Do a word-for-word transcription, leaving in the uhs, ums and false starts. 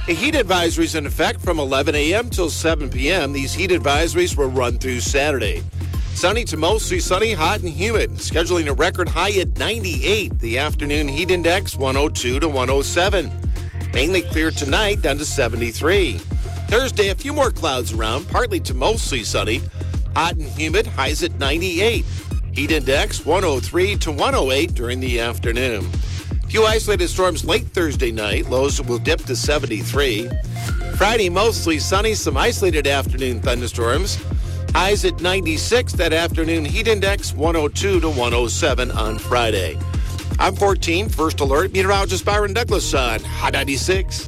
A heat advisory is in effect from eleven a.m. till seven p.m. These heat advisories will run through Saturday. Sunny to mostly sunny, hot and humid. Scheduling a record high at ninety-eight. The afternoon heat index one oh two to one oh seven. Mainly clear tonight, down to seventy-three. Thursday, a few more clouds around, partly to mostly sunny. Hot and humid, highs at ninety-eight. Heat index one oh three to one oh eight during the afternoon. Few isolated storms late Thursday night. Lows will dip to seventy-three. Friday, mostly sunny, some isolated afternoon thunderstorms. Highs at ninety-six. That afternoon heat index one oh two to one oh seven on Friday. I'm fourteen, First Alert, meteorologist Byron Douglas on Hot ninety-six.